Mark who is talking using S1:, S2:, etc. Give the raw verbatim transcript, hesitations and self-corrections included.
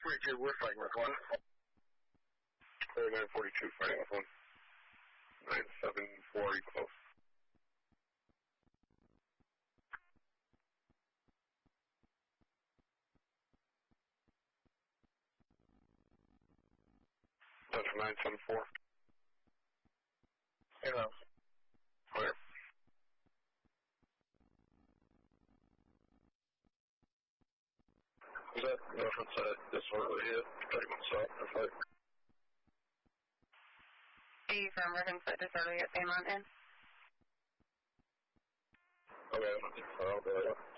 S1: forty-two, we're fighting with one.
S2: nine forty-two, fighting with one. nine seven four, you close. That's nine seven four.
S1: Hello.
S2: Clear. Is that reference at disorderly hit? thirty-one stop and fight.
S3: Are you from reference at disorderly at Sand Mountain?
S2: Okay, I don't think so. I'll go ahead.